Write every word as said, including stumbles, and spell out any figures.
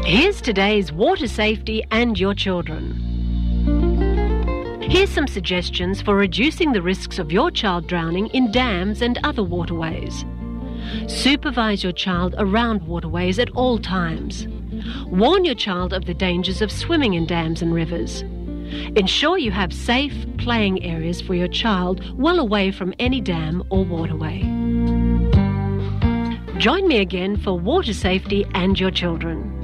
Here's today's water safety and your children. Here's some suggestions for reducing the risks of your child drowning in dams and other waterways. Supervise your child around waterways at all times. Warn your child of the dangers of swimming in dams and rivers. Ensure you have safe playing areas for your child well away from any dam or waterway. Join me again for water safety and your children.